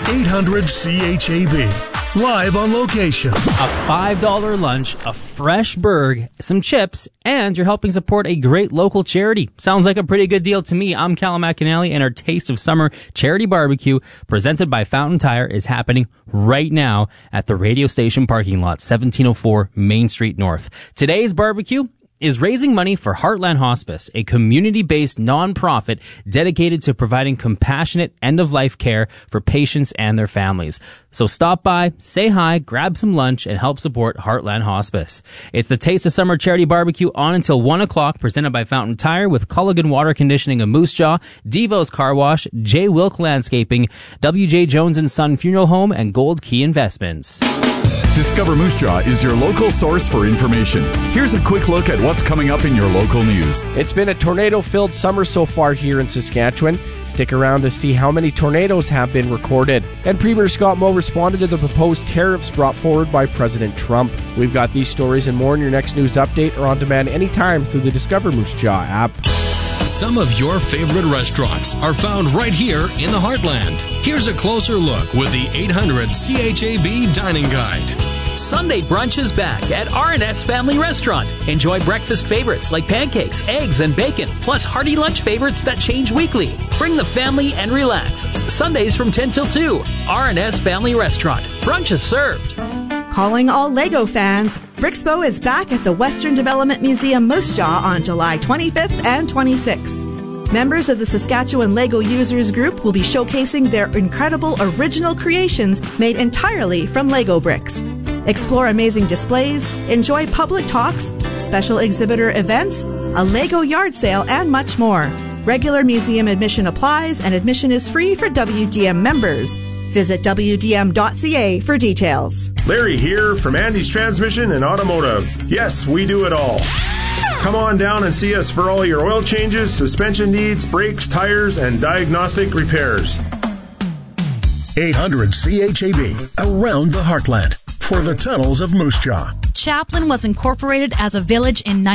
800-CHAB. Live on location. A $5 lunch, a fresh burg, some chips, and you're helping support a great local charity. Sounds like a pretty good deal to me. I'm Callum McAnally, and our Taste of Summer charity barbecue presented by Fountain Tire is happening right now at the radio station parking lot, 1704 Main Street North. Today's barbecue is raising money for Heartland Hospice, a community-based nonprofit dedicated to providing compassionate end-of-life care for patients and their families. So stop by, say hi, grab some lunch, and help support Heartland Hospice. It's the Taste of Summer charity barbecue on until 1 o'clock, presented by Fountain Tire with Culligan Water Conditioning of Moose Jaw, Devo's Car Wash, J. Wilk Landscaping, W.J. Jones & Son Funeral Home, and Gold Key Investments. Discover Moose Jaw is your local source for information. Here's a quick look at what's coming up in your local news. It's been a tornado-filled summer so far here in Saskatchewan. Stick around to see how many tornadoes have been recorded. And Premier Scott Moe responded to the proposed tariffs brought forward by President Trump. We've got these stories and more in your next news update or on demand anytime through the Discover Moose Jaw app. Some of your favorite restaurants are found right here in the Heartland. Here's a closer look with the 800 CHAB Dining Guide. Sunday brunch is back at R&S Family Restaurant. Enjoy breakfast favorites like pancakes, eggs, and bacon, plus hearty lunch favorites that change weekly. Bring the family and relax. Sundays from 10 till 2. R&S Family Restaurant. Brunch is served. Calling all LEGO fans, Brixpo is back at the Western Development Museum Moose Jaw on July 25th and 26th. Members of the Saskatchewan LEGO Users Group will be showcasing their incredible original creations made entirely from LEGO bricks. Explore amazing displays, enjoy public talks, special exhibitor events, a LEGO yard sale, and much more. Regular museum admission applies, and admission is free for WDM members. Visit WDM.ca for details. Larry here from Andy's Transmission and Automotive. Yes, we do it all. Come on down and see us for all your oil changes, suspension needs, brakes, tires, and diagnostic repairs. 800-CHAB. Around the Heartland. For the tunnels of Moose Jaw. Chaplin was incorporated as a village in